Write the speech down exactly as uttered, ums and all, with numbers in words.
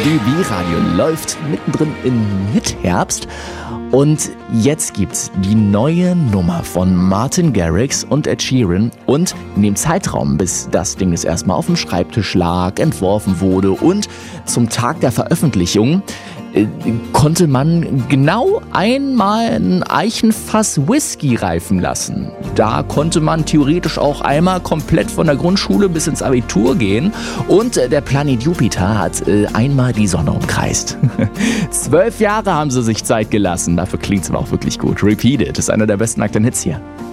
B B-Radio läuft mittendrin im Hitherbst. Und jetzt gibt's die neue Nummer von Martin Garrix und Ed Sheeran. Und in dem Zeitraum, bis das Ding jetzt erstmal auf dem Schreibtisch lag, entworfen wurde und zum Tag der Veröffentlichung, äh, konnte man genau einmal ein Eichenfass Whisky reifen lassen. Da konnte man theoretisch auch einmal komplett von der Grundschule bis ins Abitur gehen. Und äh, der Planet Jupiter hat äh, einmal die Sonne umkreist. Zwölf Jahre haben sie sich Zeit gelassen. Dafür klingt's aber auch wirklich gut. Repeat It ist einer der besten aktuellen Hits hier.